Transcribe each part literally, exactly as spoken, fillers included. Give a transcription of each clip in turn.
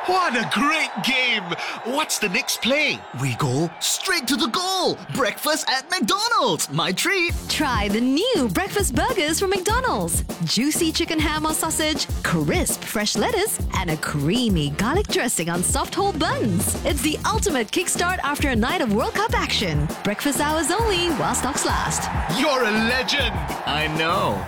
What a great game! What's the next play? We go straight to the goal. Breakfast at McDonald's. My treat. Try the new breakfast burgers from McDonald's. Juicy chicken ham or sausage, crisp fresh lettuce, and a creamy garlic dressing on soft whole buns. It's the ultimate kickstart after a night of World Cup action. Breakfast hours only while stocks last. You're a legend! I know.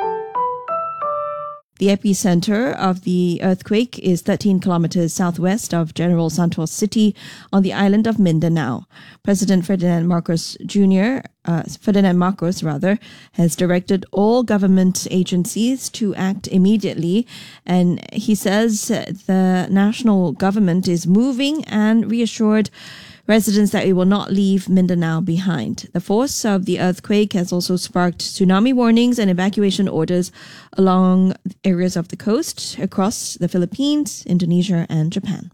The epicenter of the earthquake is thirteen kilometers southwest of General Santos City on the island of Mindanao. President Ferdinand Marcos Junior, uh, Ferdinand Marcos rather, has directed all government agencies to act immediately, and he says the national government is moving and reassured residents that it will not leave Mindanao behind. The force of the earthquake has also sparked tsunami warnings and evacuation orders along areas of the coast across the Philippines, Indonesia, and Japan.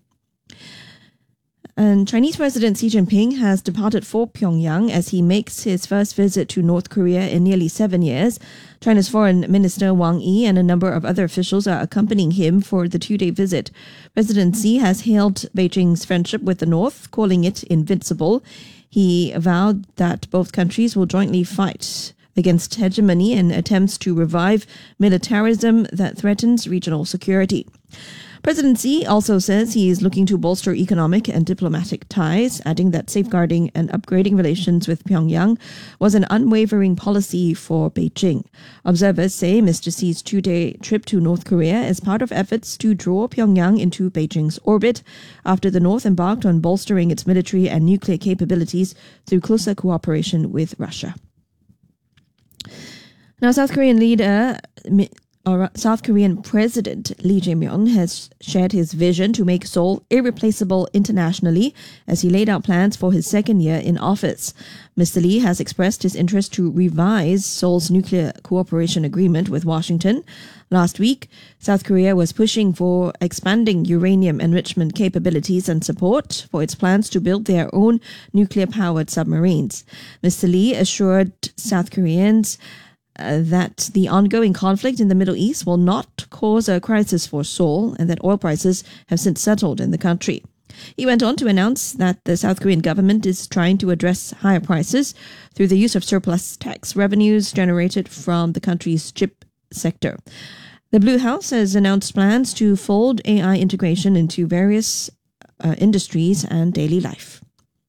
And Chinese President Xi Jinping has departed for Pyongyang as he makes his first visit to North Korea in nearly seven years. China's Foreign Minister Wang Yi and a number of other officials are accompanying him for the two-day visit. President Xi has hailed Beijing's friendship with the North, calling it invincible. He vowed that both countries will jointly fight against hegemony and attempts to revive militarism that threatens regional security. President Xi also says he is looking to bolster economic and diplomatic ties, adding that safeguarding and upgrading relations with Pyongyang was an unwavering policy for Beijing. Observers say Mister Xi's two-day trip to North Korea is part of efforts to draw Pyongyang into Beijing's orbit after the North embarked on bolstering its military and nuclear capabilities through closer cooperation with Russia. Now, South Korean leader... Or South Korean President Lee Jae-myung has shared his vision to make Seoul irreplaceable internationally as he laid out plans for his second year in office. Mister Lee has expressed his interest to revise Seoul's nuclear cooperation agreement with Washington. Last week, South Korea was pushing for expanding uranium enrichment capabilities and support for its plans to build their own nuclear-powered submarines. Mister Lee assured South Koreans Uh, that the ongoing conflict in the Middle East will not cause a crisis for Seoul and that oil prices have since settled in the country. He went on to announce that the South Korean government is trying to address higher prices through the use of surplus tax revenues generated from the country's chip sector. The Blue House has announced plans to fold A I integration into various uh, industries and daily life.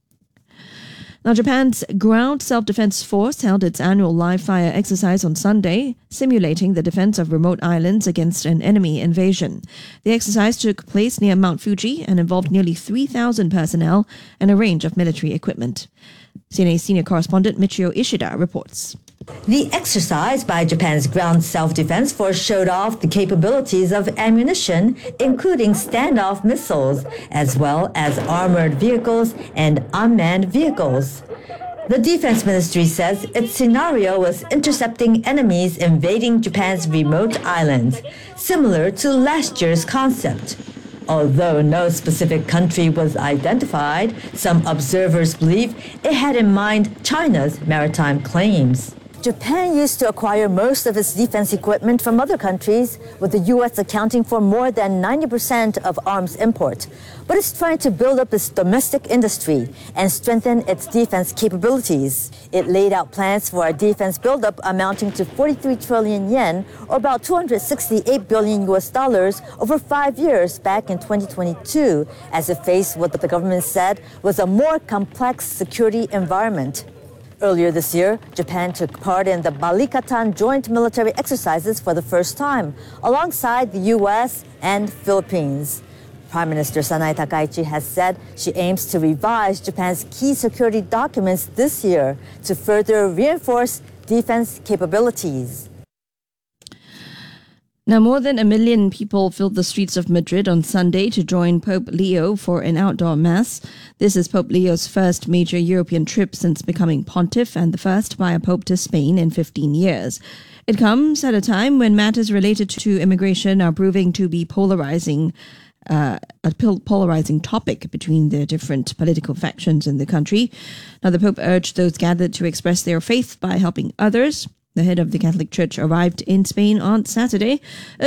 Now, Japan's Ground Self-Defense Force held its annual live-fire exercise on Sunday, simulating the defense of remote islands against an enemy invasion. The exercise took place near Mount Fuji and involved nearly three thousand personnel and a range of military equipment. C N A senior correspondent Michio Ishida reports. The exercise by Japan's Ground Self-Defense Force showed off the capabilities of ammunition, including standoff missiles, as well as armored vehicles and unmanned vehicles. The Defense Ministry says its scenario was intercepting enemies invading Japan's remote islands, similar to last year's concept. Although no specific country was identified, some observers believe it had in mind China's maritime claims. Japan used to acquire most of its defense equipment from other countries, with the U S accounting for more than ninety percent of arms import. But it's trying to build up its domestic industry and strengthen its defense capabilities. It laid out plans for a defense buildup amounting to forty-three trillion yen, or about two hundred sixty-eight billion U S dollars over five years back in twenty twenty-two, as it faced what the government said was a more complex security environment. Earlier this year, Japan took part in the Balikatan joint military exercises for the first time, alongside the U S and Philippines. Prime Minister Sanae Takaichi has said she aims to revise Japan's key security documents this year to further reinforce defense capabilities. Now, more than a million people filled the streets of Madrid on Sunday to join Pope Leo for an outdoor mass. This is Pope Leo's first major European trip since becoming pontiff and the first by a pope to Spain in fifteen years. It comes at a time when matters related to immigration are proving to be polarizing, uh, a polarizing topic between the different political factions in the country. Now, the Pope urged those gathered to express their faith by helping others. The head of the Catholic Church arrived in Spain on Saturday,